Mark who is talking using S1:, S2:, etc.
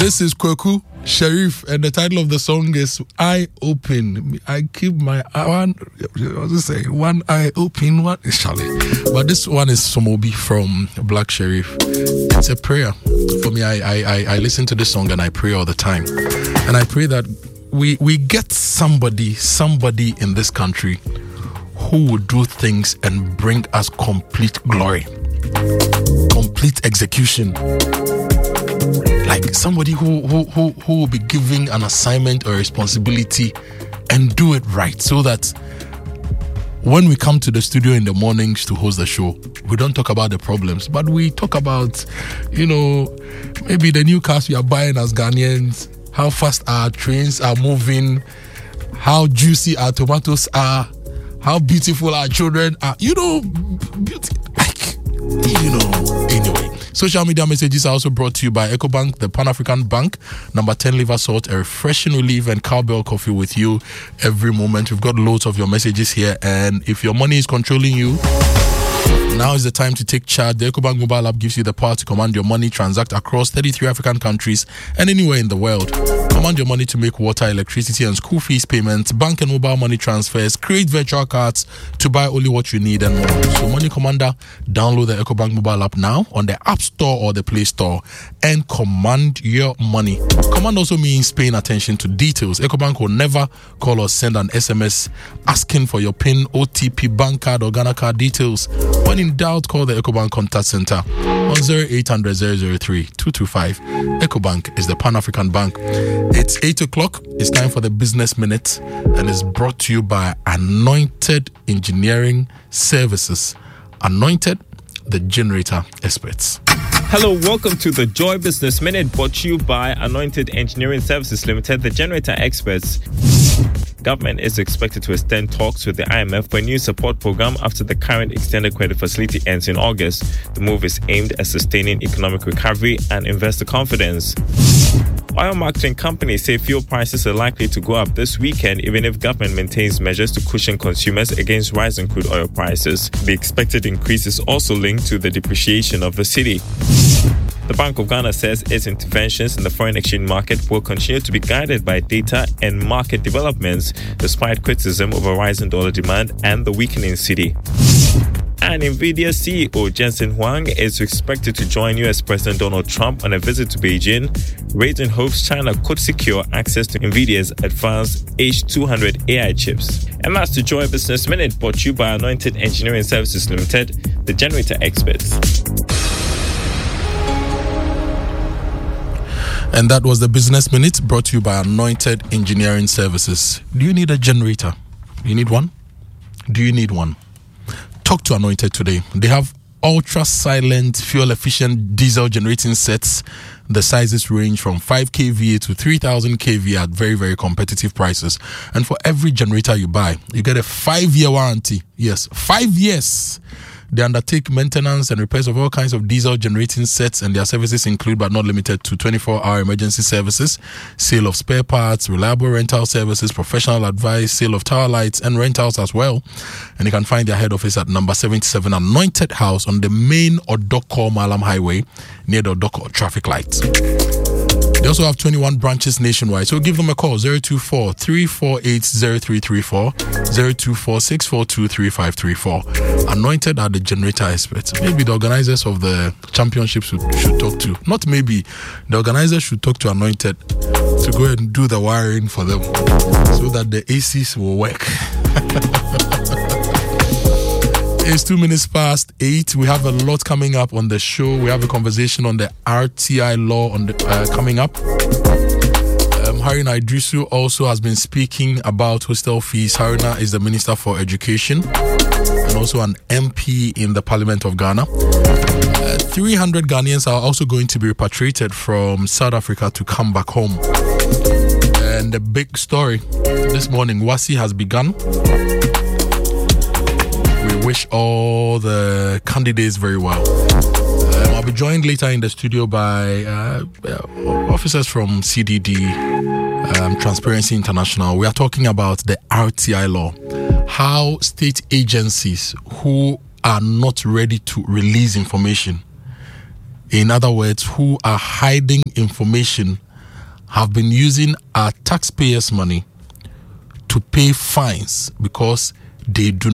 S1: This is Kweku Sharif, and the title of the song is Eye Open. I keep my one eye open, one is Charlie. But this one is Somobi from Black Sharif. It's a prayer for me. I listen to this song and I pray all the time, and I pray that we get somebody in this country who will do things and bring us complete glory, complete execution. Like somebody who will be given an assignment or responsibility and do it right, so that when we come to the studio in the mornings to host the show, we don't talk about the problems, but we talk about, maybe the new cars we are buying as Ghanaians, how fast our trains are moving, how juicy our tomatoes are, how beautiful our children are. Anyway. Social media messages are also brought to you by EcoBank, the Pan-African Bank, number 10 liver salt, a refreshing relief, and Cowbell coffee with you every moment. We've got loads of your messages here, and if your money is controlling you, now is the time to take charge. The EcoBank mobile app gives you the power to command your money, transact across 33 African countries and anywhere in the world. Command your money to make water, electricity, and school fees payments, bank and mobile money transfers, create virtual cards to buy only what you need and more. So, Money Commander, download the EcoBank mobile app now on the App Store or the Play Store and command your money. Command also means paying attention to details. EcoBank will never call or send an SMS asking for your PIN, OTP, bank card, or Ghana card details. When in doubt, call the EcoBank Contact Center on 0800 003 225. EcoBank is the Pan-African Bank. It's 8 o'clock. It's time for the Business Minute, and it's brought to you by Anointed Engineering Services. Anointed, the generator experts.
S2: Hello, welcome to the Joy Business Minute, brought to you by Anointed Engineering Services Limited, the generator experts. Government is expected to extend talks with the IMF for a new support program after the current extended credit facility ends in August. The move is aimed at sustaining economic recovery and investor confidence. Oil marketing companies say fuel prices are likely to go up this weekend, even if government maintains measures to cushion consumers against rising crude oil prices. The expected increase is also linked to the depreciation of the cedi. The Bank of Ghana says its interventions in the foreign exchange market will continue to be guided by data and market developments, despite criticism over rising dollar demand and the weakening cedi. And NVIDIA CEO Jensen Huang is expected to join US President Donald Trump on a visit to Beijing, raising hopes China could secure access to NVIDIA's advanced H200 AI chips. And that's the Joy Business Minute, brought to you by Anointed Engineering Services Limited, the generator experts.
S1: And that was the Business Minute, brought to you by Anointed Engineering Services. Do you need a generator? You need one? Do you need one? Talk to Anointed today. They have ultra-silent, fuel-efficient diesel generating sets. The sizes range from 5 kVA to 3000 kVA at very, very competitive prices. And for every generator you buy, you get a 5-year warranty. Yes, 5 years. They undertake maintenance and repairs of all kinds of diesel generating sets, and their services include but not limited to 24-hour emergency services, sale of spare parts, reliable rental services, professional advice, sale of tower lights, and rentals as well. And you can find their head office at number 77 Anointed House on the main Odoko Malam Highway near the Odoko traffic lights. They also have 21 branches nationwide, so give them a call, 024-348-0334, 024-642-3534. Anointed are the generator experts. Maybe the organizers of the championships should talk to. Not maybe, the organizers should talk to Anointed to go and do the wiring for them so that the ACs will work. It's 2 minutes past 8. We have a lot coming up on the show. We have a conversation on the RTI law on the coming up. Haruna Idrisu also has been speaking about hostel fees. Haruna is the Minister for Education and also an MP in the Parliament of Ghana. 300 Ghanaians are also going to be repatriated from South Africa to come back home. And the big story this morning, WASSCE has begun. We wish all the candidates very well. I'll be joined later in the studio by officers from CDD, Transparency International. We are talking about the RTI law, how state agencies who are not ready to release information, in other words, who are hiding information have been using our taxpayers' money to pay fines because they do